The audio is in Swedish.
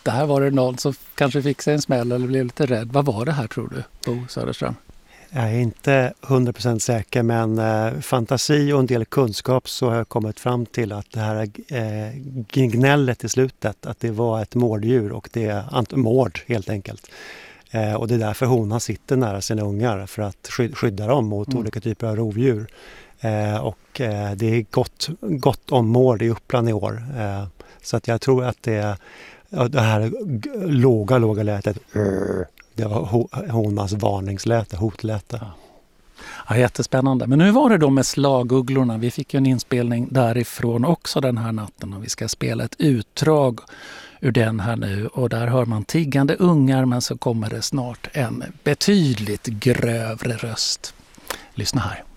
där var det någon som kanske fick sig en smäll eller blev lite rädd. Vad var det här tror du, Bo Söderström? Jag är inte 100% säker, men fantasi och en del kunskap så har jag kommit fram till att det här gnället i slutet, att det var ett mårddjur och det är mård helt enkelt. Och det är därför honan sitter nära sina ungar för att skydda dem mot olika typer av rovdjur. Och det är gott om mård i Uppland i år. Så att jag tror att det här låga lätet, det var honans varningsläte, hotläte. Ja, jättespännande. Men hur var det då med slagugglorna? Vi fick ju en inspelning därifrån också den här natten och vi ska spela ett utdrag ur den här nu. Och där hör man tiggande ungar, men så kommer det snart en betydligt grövre röst. Lyssna här.